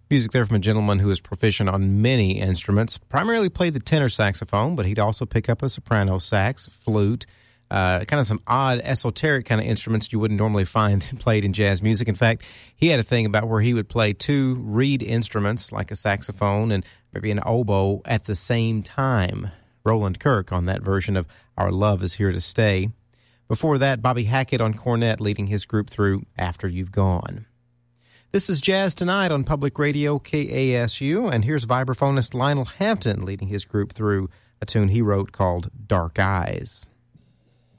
Music there from a gentleman who is proficient on many instruments. Primarily played the tenor saxophone, but he'd also pick up a soprano sax, flute, kind of some odd, esoteric kind of instruments you wouldn't normally find played in jazz music. In fact, he had a thing about where he would play two reed instruments, like a saxophone and maybe an oboe, at the same time. Roland Kirk on that version of Our Love Is Here to Stay. Before that, Bobby Hackett on cornet leading his group through After You've Gone. This is Jazz Tonight on Public Radio KASU, and here's vibraphonist Lionel Hampton leading his group through a tune he wrote called Dark Eyes.